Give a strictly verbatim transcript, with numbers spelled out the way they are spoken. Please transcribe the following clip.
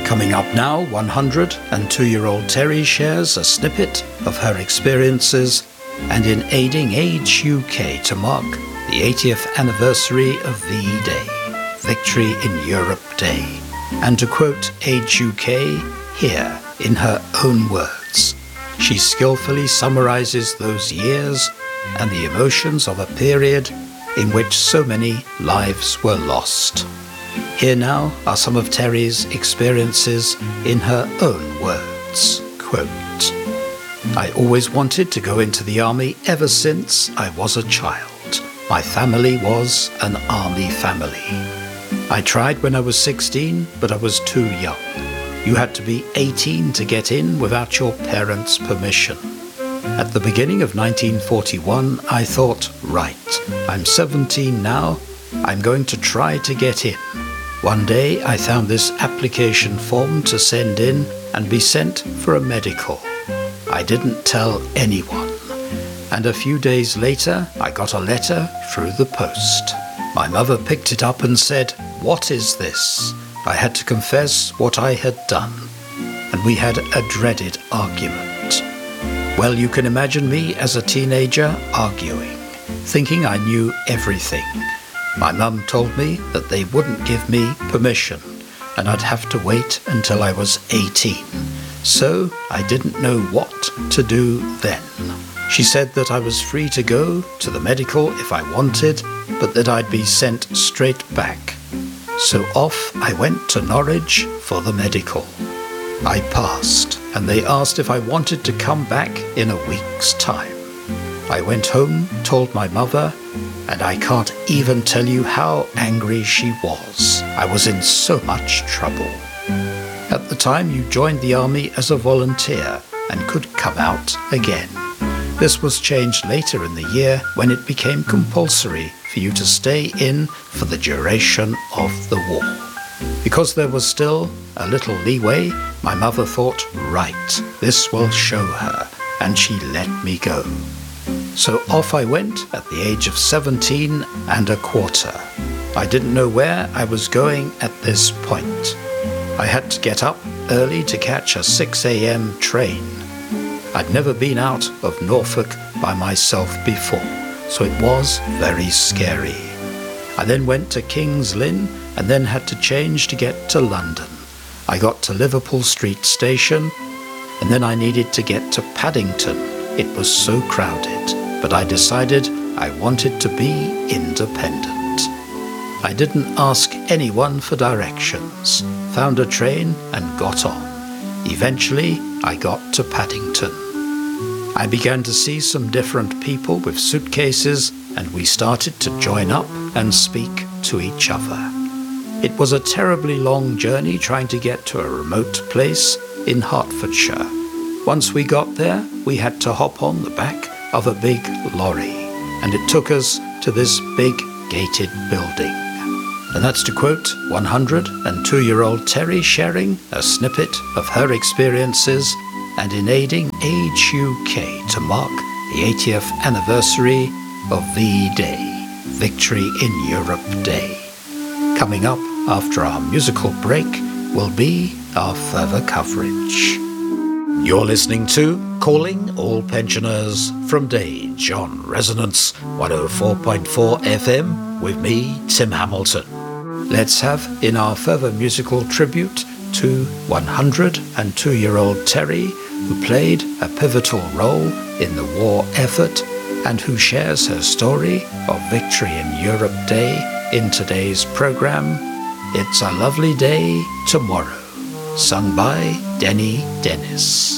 Coming up now, one hundred two-year-old Terry shares a snippet of her experiences and in aiding Age U K to mark the eightieth anniversary of V-Day, Victory in Europe Day. And to quote Age U K here in her own words, she skillfully summarizes those years and the emotions of a period in which so many lives were lost. Here now are some of Terry's experiences in her own words. Quote, "I always wanted to go into the army ever since I was a child. My family was an army family. I tried when I was sixteen, but I was too young. You had to be eighteen to get in without your parents' permission. At the beginning of nineteen forty-one, I thought, right, I'm seventeen now, I'm going to try to get in. One day I found this application form to send in and be sent for a medical. I didn't tell anyone. And a few days later, I got a letter through the post. My mother picked it up and said, 'What is this?' I had to confess what I had done, and we had a dreaded argument. Well, you can imagine me as a teenager arguing, thinking I knew everything. My mum told me that they wouldn't give me permission, and I'd have to wait until I was eighteen. So I didn't know what to do then. She said that I was free to go to the medical if I wanted, but that I'd be sent straight back. So off I went to Norwich for the medical. I passed, and they asked if I wanted to come back in a week's time. I went home, told my mother, and I can't even tell you how angry she was. I was in so much trouble. At the time, you joined the army as a volunteer and could come out again. This was changed later in the year when it became compulsory for you to stay in for the duration of the war. Because there was still a little leeway, my mother thought, right, this will show her, and she let me go. So off I went at the age of seventeen and a quarter. I didn't know where I was going at this point. I had to get up early to catch a six a.m. train. I'd never been out of Norfolk by myself before, so it was very scary. I then went to King's Lynn and then had to change to get to London. I got to Liverpool Street Station, and then I needed to get to Paddington. It was so crowded, but I decided I wanted to be independent. I didn't ask anyone for directions, found a train and got on. Eventually, I got to Paddington. I began to see some different people with suitcases, and we started to join up and speak to each other. It was a terribly long journey trying to get to a remote place in Hertfordshire. Once we got there, we had to hop on the back of a big lorry, and it took us to this big gated building. And that's to quote one hundred two-year-old Terry sharing a snippet of her experiences and in aiding Age U K to mark the eightieth anniversary of V-Day, Victory in Europe Day. Coming up after our musical break will be our further coverage. You're listening to Calling All Pensioners from Dage on Resonance one oh four point four F M with me, Tim Hamilton. Let's have in our further musical tribute to one hundred two-year-old Terry, who played a pivotal role in the war effort and who shares her story of Victory in Europe Day in today's program, It's a Lovely Day Tomorrow, sung by Denny Dennis.